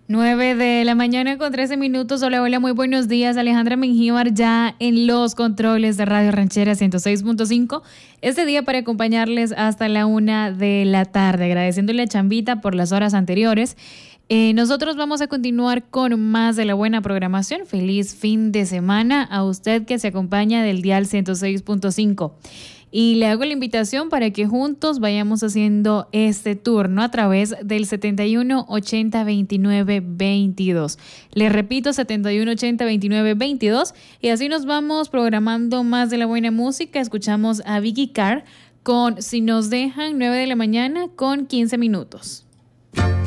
9 de la mañana con 13 minutos. Hola, hola, muy buenos días. Alejandra Mengíbar ya en los controles de Radio Ranchera 106.5. Este día para acompañarles hasta la 1 de la tarde. Agradeciéndole a Chambita por las horas anteriores. Nosotros vamos a continuar con más de la buena programación. Feliz fin de semana a usted que se acompaña del dial 106.5. Y le hago la invitación para que juntos vayamos haciendo este turno a través del 71 80 29 22. Le repito, 71 80 29 22. Y así nos vamos programando más de la buena música. Escuchamos a Vicky Carr con Si nos dejan 9 de la mañana con 15 minutos.